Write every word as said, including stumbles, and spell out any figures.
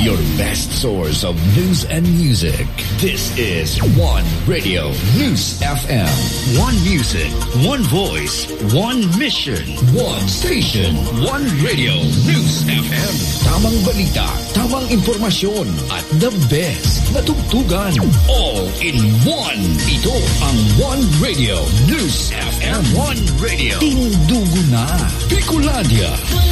your best source of news and music. This is One Radio News F M. One music, one voice, one mission, one station, one radio News F M. Tamang balita, tamang impormasyon, at the best na tugtugan. All in one. Ito ang One Radio News F M. One Radio. Tindugo na. Bicolandia.